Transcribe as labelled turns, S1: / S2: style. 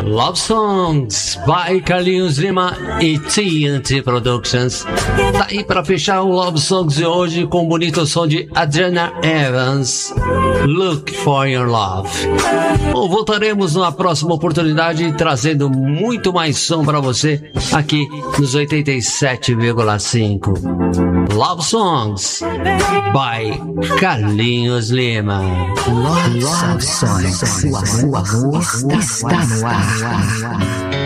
S1: Love Songs by Carlinhos Lima e TNT Productions. Tá aí pra fechar o Love Songs de hoje com o bonito som de Adriana Evans, Look for Your Love. Bom, voltaremos na próxima oportunidade trazendo muito mais som pra você aqui nos 87,5. Love Songs by Carlinhos Lima.
S2: Love Songs, sua voz está no ar.